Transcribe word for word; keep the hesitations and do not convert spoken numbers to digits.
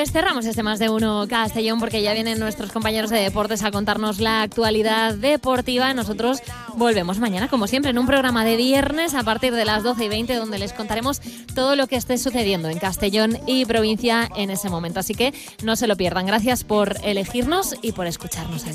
Pues cerramos este Más de Uno Castellón porque ya vienen nuestros compañeros de deportes a contarnos la actualidad deportiva. Nosotros volvemos mañana, como siempre, en un programa de viernes a partir de las doce y veinte, donde les contaremos todo lo que esté sucediendo en Castellón y provincia en ese momento. Así que no se lo pierdan. Gracias por elegirnos y por escucharnos.